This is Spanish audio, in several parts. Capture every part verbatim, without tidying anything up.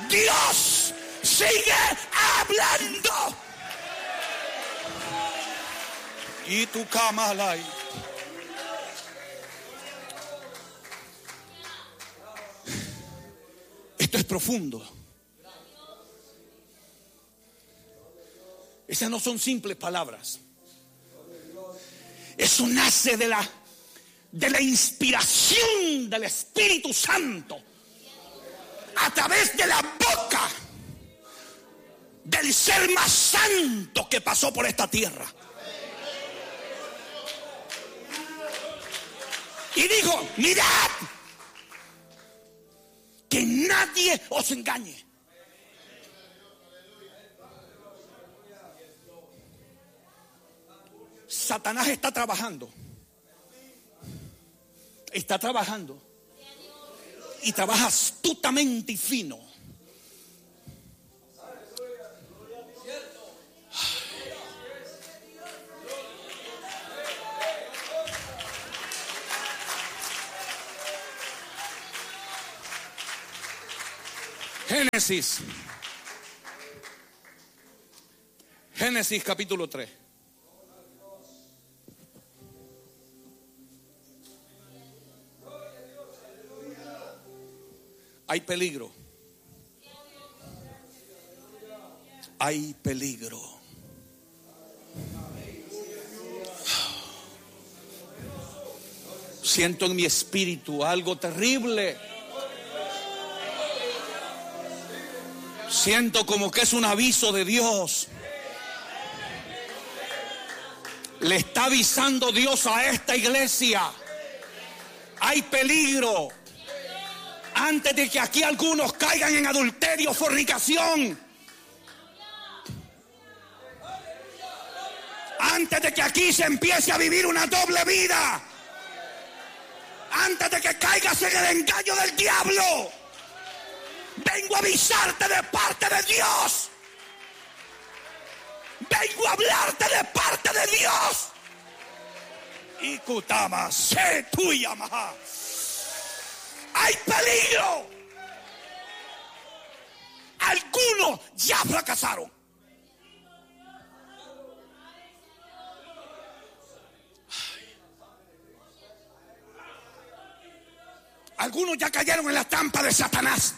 Dios sigue hablando. Y tu cama la. Esto es profundo. Esas no son simples palabras. Eso nace de la, de la inspiración del Espíritu Santo a través de la boca del ser más santo que pasó por esta tierra. Y dijo: mirad, que nadie os engañe. Satanás está trabajando. Está trabajando. Y trabaja astutamente y fino. Génesis. Génesis capítulo tres. Hay peligro. Hay peligro. Siento en mi espíritu algo terrible. Siento como que es un aviso de Dios. Le está avisando Dios a esta iglesia. Hay peligro. Antes de que aquí algunos caigan en adulterio, fornicación. Antes de que aquí se empiece a vivir una doble vida. Antes de que caigas en el engaño del diablo. Vengo a avisarte de parte de Dios. Vengo a hablarte de parte de Dios. Y Kutama, sé tuya, maja. Hay peligro. Algunos ya fracasaron. Algunos ya cayeron en la trampa de Satanás.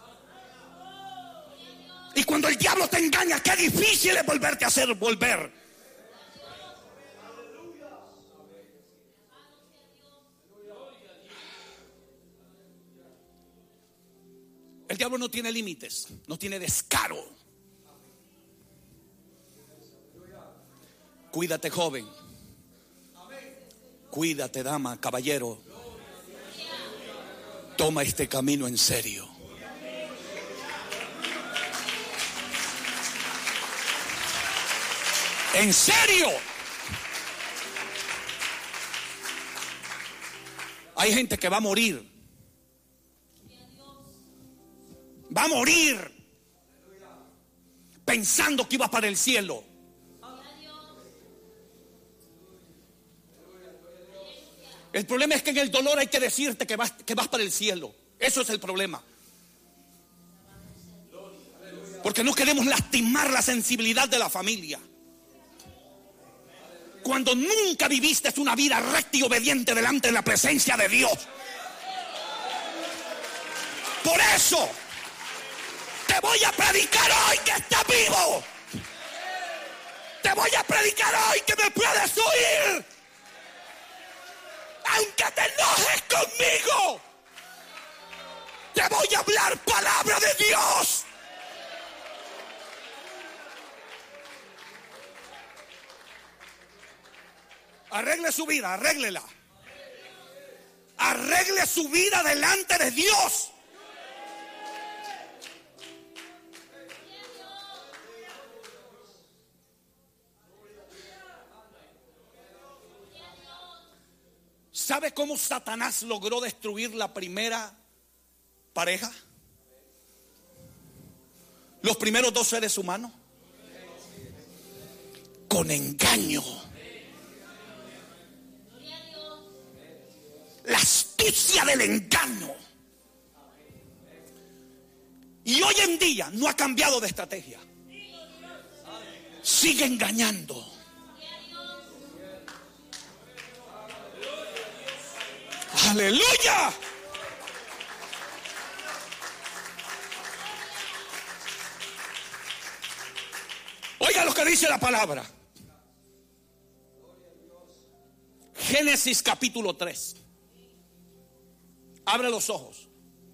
Y cuando el diablo te engaña, qué difícil es volverte a hacer volver. El diablo no tiene límites, no tiene descaro. Cuídate, joven. Cuídate, dama, caballero. Toma este camino en serio. ¿En serio? Hay gente que va a morir. Va a morir pensando que iba para el cielo. El problema es que en el dolor hay que decirte que vas, que vas para el cielo. Eso es el problema. Porque no queremos lastimar la sensibilidad de la familia. Cuando nunca viviste una vida recta y obediente delante de la presencia de Dios. Por eso te voy a predicar hoy que estás vivo. Te voy a predicar hoy que me puedes oír. Aunque te enojes conmigo, te voy a hablar palabra de Dios. Arregle su vida, arréglela. Arregle su vida delante de Dios. ¿Sabe cómo Satanás logró destruir la primera pareja? Los primeros dos seres humanos. Con engaño. La astucia del engaño. Y hoy en día no ha cambiado de estrategia. Sigue engañando. Aleluya. Oiga lo que dice la palabra. Génesis capítulo tres. Abre los ojos.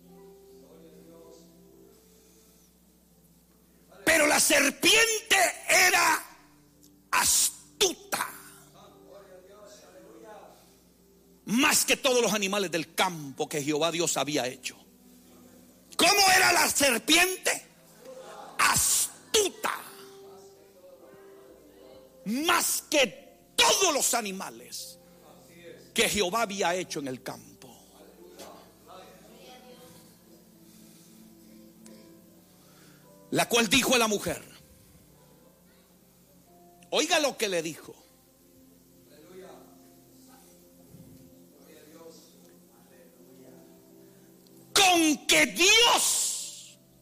Pero la serpiente era astuta, más que todos los animales del campo que Jehová Dios había hecho. ¿Cómo era la serpiente? Astuta, más que todos los animales que Jehová había hecho en el campo. La cual dijo a la mujer, oiga lo que le dijo. Con que Dios